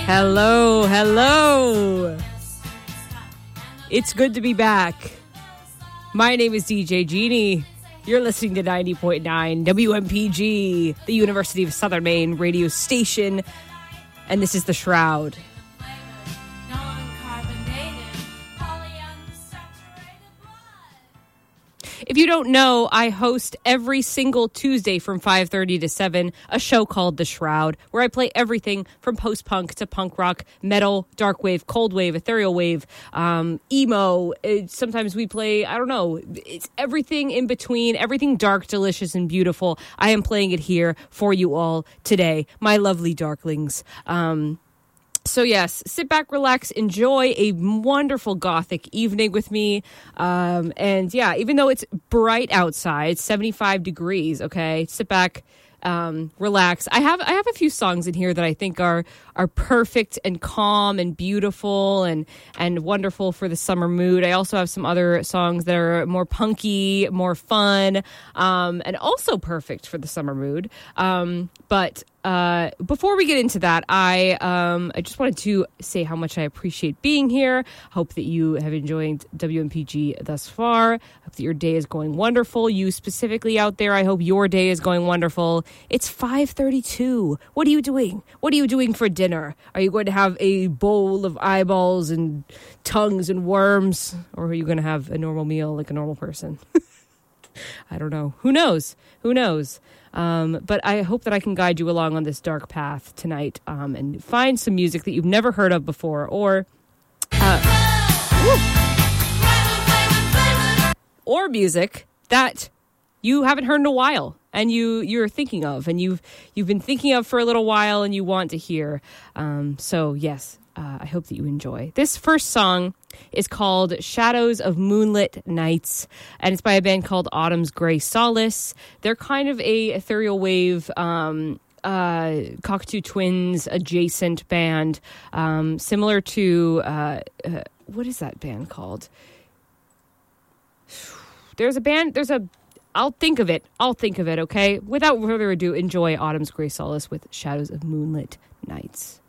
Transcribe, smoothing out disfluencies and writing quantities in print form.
Hello, hello. It's good to be back. My name is DJ Jeannie. You're listening to 90.9 WMPG, the University of Southern Maine radio station, and this is The Shroud. If you don't know, I host every single Tuesday from 5:30 to 7 a show called The Shroud, where I play everything from post-punk to punk rock, metal, dark wave, cold wave, ethereal wave, emo. Sometimes we play, I don't know, it's everything in between, everything dark, delicious, and beautiful. I am playing it here for you all today, my lovely darklings. So yes, sit back, relax, enjoy a wonderful gothic evening with me. And yeah, even though it's bright outside, 75 degrees, okay, sit back, relax. I have a few songs in here that I think are perfect and calm and beautiful and wonderful for the summer mood. I also have some other songs that are more punky, more fun, and also perfect for the summer mood. But before we get into that, I just wanted to say how much I appreciate being here. Hope that you have enjoyed WMPG thus far. Hope that your day is going wonderful. You specifically out there, I hope your day is going wonderful. It's 5:32. What are you doing? What are you doing for dinner? Are you going to have a bowl of eyeballs and tongues and worms? Or are you going to have a normal meal like a normal person? I don't know. Who knows? Who knows? But I hope that I can guide you along on this dark path tonight, and find some music that you've never heard of before, or music that you haven't heard in a while and you're thinking of, and you've been thinking of for a little while and you want to hear. So yes, I hope that you enjoy. This first song is called Shadows of Moonlit Nights, and it's by a band called Autumn's Grey Solace. They're kind of a ethereal wave, Cockatoo Twins adjacent band, similar to, what is that band called? I'll think of it, okay? Without further ado, enjoy Autumn's Grey Solace with Shadows of Moonlit Nights.